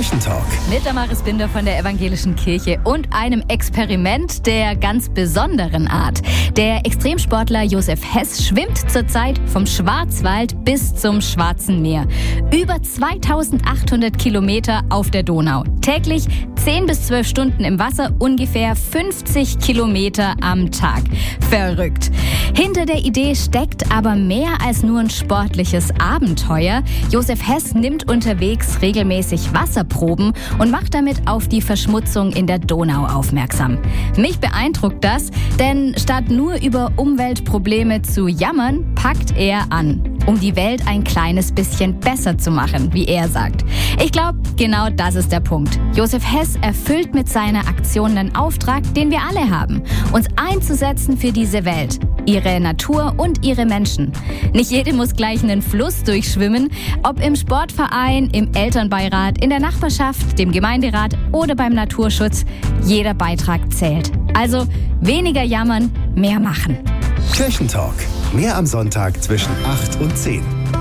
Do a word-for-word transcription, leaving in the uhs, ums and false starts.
Kirchentalk. Mit Damaris Binder von der Evangelischen Kirche und einem Experiment der ganz besonderen Art. Der Extremsportler Josef Hess schwimmt zurzeit vom Schwarzwald bis zum Schwarzen Meer. Über zweitausendachthundert Kilometer auf der Donau. Täglich zehn bis zwölf Stunden im Wasser, ungefähr fünfzig Kilometer am Tag. Verrückt. Hinter der Idee steckt aber mehr als nur ein sportliches Abenteuer. Josef Hess nimmt unterwegs regelmäßig Wasserproben und macht damit auf die Verschmutzung in der Donau aufmerksam. Mich beeindruckt das, denn statt nur über Umweltprobleme zu jammern, packt er an, um die Welt ein kleines bisschen besser zu machen, wie er sagt. Ich glaube, genau das ist der Punkt. Josef Hess erfüllt mit seiner Aktion einen Auftrag, den wir alle haben, uns einzusetzen für diese Welt, ihre Natur und ihre Menschen. Nicht jede muss gleich einen Fluss durchschwimmen, ob im Sportverein, im Elternbeirat, in der Nachbarschaft, dem Gemeinderat oder beim Naturschutz. Jeder Beitrag zählt. Also weniger jammern, mehr machen. Kirchentalk. Mehr am Sonntag zwischen acht und zehn.